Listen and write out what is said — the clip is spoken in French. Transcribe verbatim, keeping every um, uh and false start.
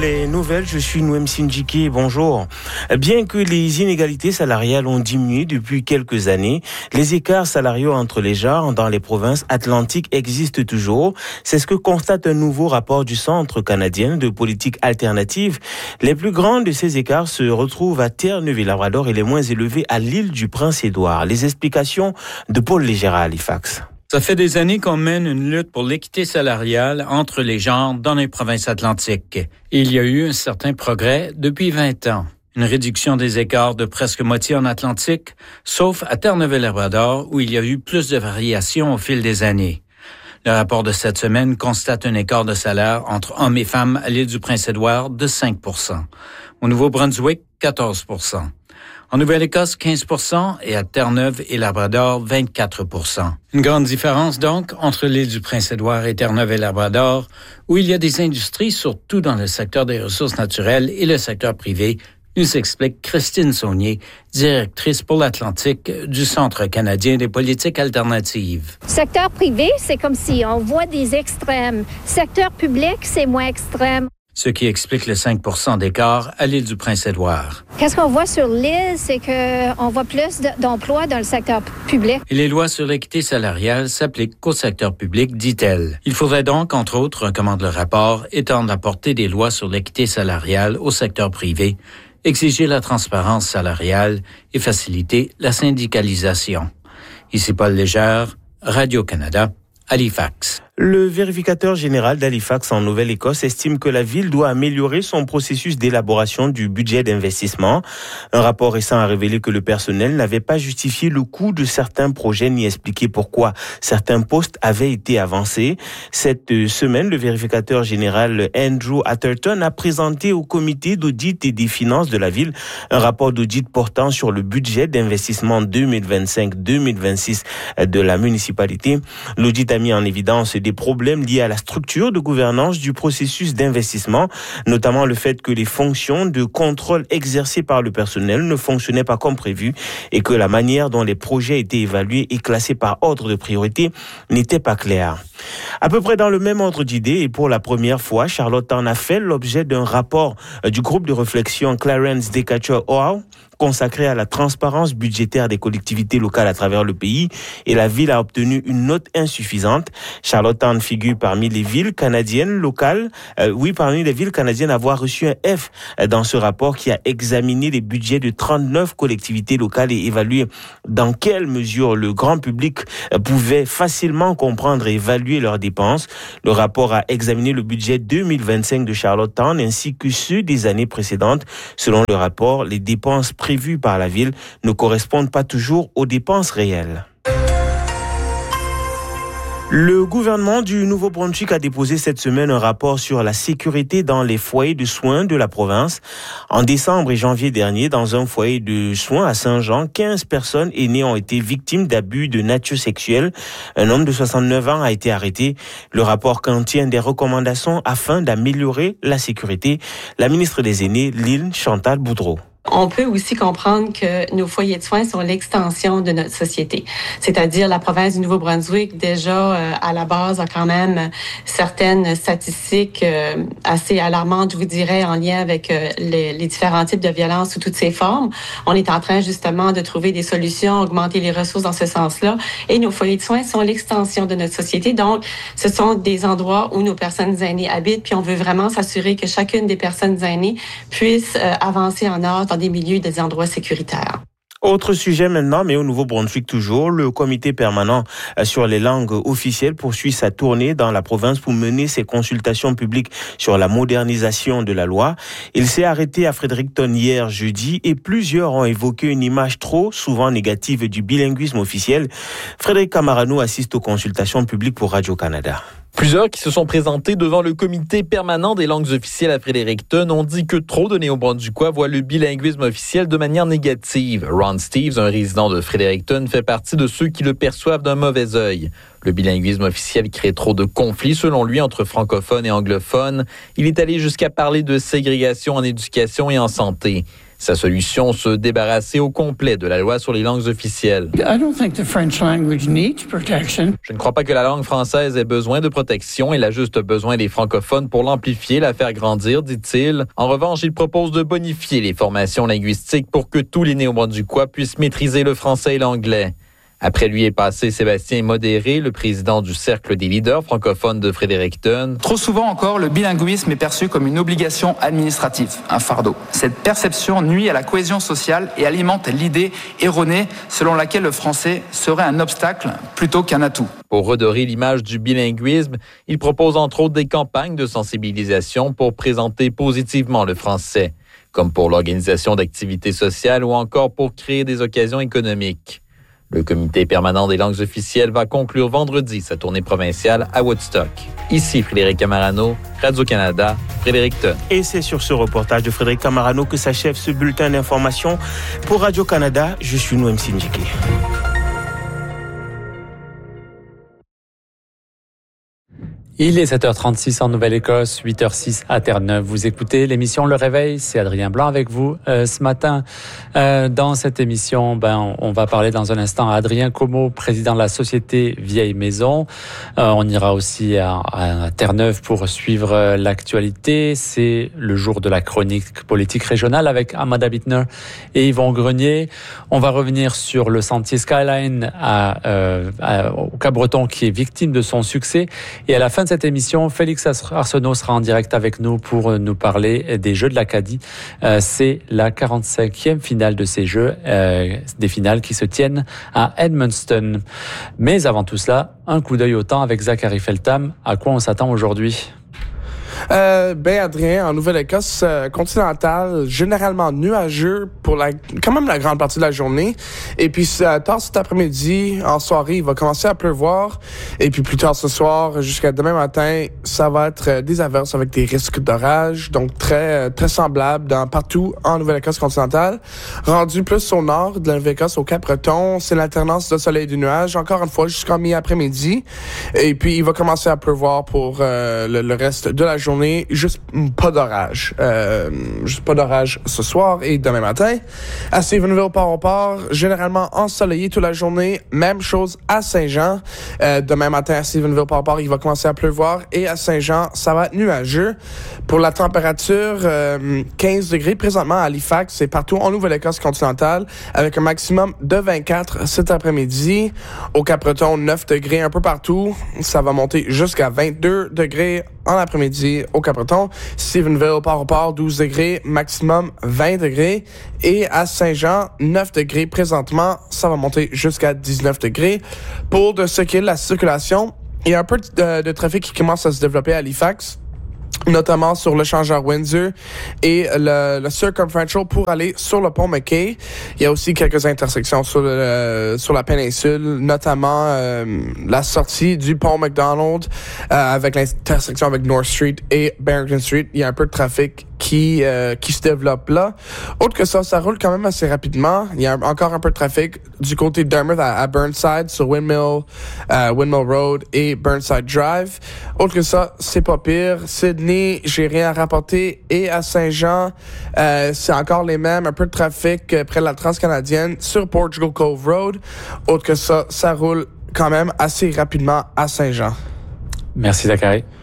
les nouvelles, je suis Noem Sindjiki, bonjour. Bien que les inégalités salariales ont diminué depuis quelques années, les écarts salariaux entre les genres dans les provinces atlantiques existent toujours. C'est ce que constate un nouveau rapport du Centre canadien de politique alternative. Les plus grands de ces écarts se retrouvent à Terre-Neuve-et-Labrador et les moins élevés à l'île du Prince-Édouard. Les explications de Paul Légera à Halifax. Ça fait des années qu'on mène une lutte pour l'équité salariale entre les genres dans les provinces atlantiques. Et il y a eu un certain progrès depuis vingt ans. Une réduction des écarts de presque moitié en Atlantique, sauf à Terre-Neuve-et-Labrador où il y a eu plus de variations au fil des années. Le rapport de cette semaine constate un écart de salaire entre hommes et femmes à l'île du Prince-Édouard de cinq pour cent. Au Nouveau-Brunswick, quatorze pour cent. En Nouvelle-Écosse, quinze pour cent et à Terre-Neuve et Labrador, vingt-quatre pour cent. Une grande différence donc entre l'île du Prince-Édouard et Terre-Neuve et Labrador, où il y a des industries, surtout dans le secteur des ressources naturelles et le secteur privé, nous explique Christine Saunier, directrice pour l'Atlantique du Centre canadien des politiques alternatives. Secteur privé, c'est comme si on voit des extrêmes. Secteur public, c'est moins extrême. Ce qui explique le cinq pour cent d'écart à l'île du Prince-Édouard. Qu'est-ce qu'on voit sur l'île, c'est qu'on voit plus d'emplois dans le secteur public. Et les lois sur l'équité salariale s'appliquent qu'au secteur public, dit-elle. Il faudrait donc, entre autres, recommande le rapport, étendre la portée des lois sur l'équité salariale au secteur privé, exiger la transparence salariale et faciliter la syndicalisation. Ici Paul Légère, Radio-Canada, Halifax. Le vérificateur général d'Halifax en Nouvelle-Écosse estime que la ville doit améliorer son processus d'élaboration du budget d'investissement. Un rapport récent a révélé que le personnel n'avait pas justifié le coût de certains projets ni expliqué pourquoi certains postes avaient été avancés. Cette semaine, le vérificateur général Andrew Atherton a présenté au comité d'audit et des finances de la ville un rapport d'audit portant sur le budget d'investissement deux mille vingt-cinq deux mille vingt-six de la municipalité. L'audit a mis en évidence des problèmes liés à la structure de gouvernance du processus d'investissement, notamment le fait que les fonctions de contrôle exercées par le personnel ne fonctionnaient pas comme prévu et que la manière dont les projets étaient évalués et classés par ordre de priorité n'était pas claire. À peu près dans le même ordre d'idées et pour la première fois, Charlottetown a fait l'objet d'un rapport du groupe de réflexion Clarence Decatur-Howe consacré à la transparence budgétaire des collectivités locales à travers le pays et la ville a obtenu une note insuffisante. Charlottetown figure parmi les villes canadiennes locales, euh, oui, parmi les villes canadiennes à avoir reçu un F dans ce rapport qui a examiné les budgets de trente-neuf collectivités locales et évalué dans quelle mesure le grand public pouvait facilement comprendre et évaluer leurs dépenses. Le rapport a examiné le budget deux mille vingt-cinq de Charlottetown ainsi que ceux des années précédentes. Selon le rapport, les dépenses prévues par la ville ne correspondent pas toujours aux dépenses réelles. Le gouvernement du Nouveau-Brunswick a déposé cette semaine un rapport sur la sécurité dans les foyers de soins de la province. En décembre et janvier dernier, dans un foyer de soins à Saint-Jean, quinze personnes aînées ont été victimes d'abus de nature sexuelle. Un homme de soixante-neuf ans a été arrêté. Le rapport contient des recommandations afin d'améliorer la sécurité. La ministre des Aînés, Lynn Chantal Boudreau. On peut aussi comprendre que nos foyers de soins sont l'extension de notre société. C'est-à-dire la province du Nouveau-Brunswick, déjà euh, à la base, a quand même certaines statistiques euh, assez alarmantes, je vous dirais, en lien avec euh, les, les différents types de violences sous toutes ses formes. On est en train justement de trouver des solutions, augmenter les ressources dans ce sens-là. Et nos foyers de soins sont l'extension de notre société. Donc, ce sont des endroits où nos personnes aînées habitent, puis on veut vraiment s'assurer que chacune des personnes aînées puisse euh, avancer en âge dans des milieux, des endroits sécuritaires. Autre sujet maintenant, mais au Nouveau-Brunswick toujours, le comité permanent sur les langues officielles poursuit sa tournée dans la province pour mener ses consultations publiques sur la modernisation de la loi. Il s'est arrêté à Fredericton hier jeudi et plusieurs ont évoqué une image trop souvent négative du bilinguisme officiel. Frédéric Camarano assiste aux consultations publiques pour Radio-Canada. Plusieurs qui se sont présentés devant le comité permanent des langues officielles à Fredericton ont dit que trop de Néo-Brunswickois voient le bilinguisme officiel de manière négative. Ron Steves, un résident de Fredericton, fait partie de ceux qui le perçoivent d'un mauvais œil. Le bilinguisme officiel crée trop de conflits, selon lui, entre francophones et anglophones. Il est allé jusqu'à parler de ségrégation en éducation et en santé. Sa solution, se débarrasser au complet de la loi sur les langues officielles. I don't think the French language needs protection. Je ne crois pas que la langue française ait besoin de protection. Elle a juste besoin des francophones pour l'amplifier, la faire grandir, dit-il. En revanche, il propose de bonifier les formations linguistiques pour que tous les Néo-Brunswickois puissent maîtriser le français et l'anglais. Après lui est passé Sébastien Modéré, le président du Cercle des leaders francophones de Fredericton. Trop souvent encore, le bilinguisme est perçu comme une obligation administrative, un fardeau. Cette perception nuit à la cohésion sociale et alimente l'idée erronée selon laquelle le français serait un obstacle plutôt qu'un atout. Pour redorer l'image du bilinguisme, il propose entre autres des campagnes de sensibilisation pour présenter positivement le français, comme pour l'organisation d'activités sociales ou encore pour créer des occasions économiques. Le comité permanent des langues officielles va conclure vendredi sa tournée provinciale à Woodstock. Ici Frédéric Camarano, Radio-Canada, Fredericton. Et c'est sur ce reportage de Frédéric Camarano que s'achève ce bulletin d'information. Pour Radio-Canada, je suis Noem Sindjiki. Il est sept heures trente-six en Nouvelle-Écosse, huit heures six à Terre-Neuve. Vous écoutez l'émission Le Réveil, c'est Adrien Blanc avec vous euh, ce matin. Euh, dans cette émission, ben, on va parler dans un instant à Adrien Comeau, président de la Société Vieille Maison. Euh, on ira aussi à, à Terre-Neuve pour suivre euh, l'actualité. C'est le jour de la chronique politique régionale avec Amanda Bittner et Yvon Grenier. On va revenir sur le sentier Skyline à, euh, à, au Cap-Breton qui est victime de son succès. Et à la fin de cette émission, Félix Arsenault sera en direct avec nous pour nous parler des Jeux de l'Acadie. Euh, c'est la quarante-cinquième finale de ces Jeux, euh, des finales qui se tiennent à Edmundston. Mais avant tout cela, un coup d'œil au temps avec Zachary Feltham. À quoi on s'attend aujourd'hui? Euh, ben Adrien, en Nouvelle-Écosse euh, continentale, généralement nuageux pour la, quand même la grande partie de la journée. Et puis euh, tard cet après-midi, en soirée, il va commencer à pleuvoir. Et puis plus tard ce soir, jusqu'à demain matin, ça va être euh, des averses avec des risques d'orage, donc très euh, très semblable dans partout en Nouvelle-Écosse continentale. Rendu plus au nord de la Nouvelle-Écosse, au Cap-Breton, c'est l'alternance de soleil et de nuages, encore une fois jusqu'en mi-après-midi. Et puis il va commencer à pleuvoir pour euh, le, le reste de la journée. Juste pas d'orage. Euh, juste pas d'orage ce soir et demain matin. À Stephenville, Port-au-Port, généralement ensoleillé toute la journée. Même chose à Saint-Jean. Euh, demain matin à Stephenville, Port-au-Port, il va commencer à pleuvoir. Et à Saint-Jean, ça va être nuageux. Pour la température, euh, quinze degrés présentement à Halifax. C'est partout en Nouvelle-Écosse continentale. Avec un maximum de vingt-quatre cet après-midi. Au Cap-Breton, neuf degrés un peu partout. Ça va monter jusqu'à vingt-deux degrés en après-midi au Cap-Breton. Stephenville, Port-au-Port, douze degrés, maximum vingt degrés. Et à Saint-Jean, neuf degrés présentement, ça va monter jusqu'à dix-neuf degrés. Pour de ce qui est de la circulation, il y a un peu de, de trafic qui commence à se développer à Halifax, notamment sur l'échangeur Windsor et le, le Circumferential pour aller sur le pont McKay. Il y a aussi quelques intersections sur, le, sur la péninsule, notamment euh, la sortie du pont McDonald euh, avec l'intersection avec North Street et Barrington Street. Il y a un peu de trafic qui euh, qui se développe là. Autre que ça, ça roule quand même assez rapidement. Il y a encore un peu de trafic du côté de Dartmouth à, à Burnside, sur Windmill, euh, Windmill Road et Burnside Drive. Autre que ça, c'est pas pire. Sydney, j'ai rien à rapporter. Et à Saint-Jean, euh, c'est encore les mêmes. Un peu de trafic euh, près de la Transcanadienne sur Portugal Cove Road. Autre que ça, ça roule quand même assez rapidement à Saint-Jean. Merci Zachary.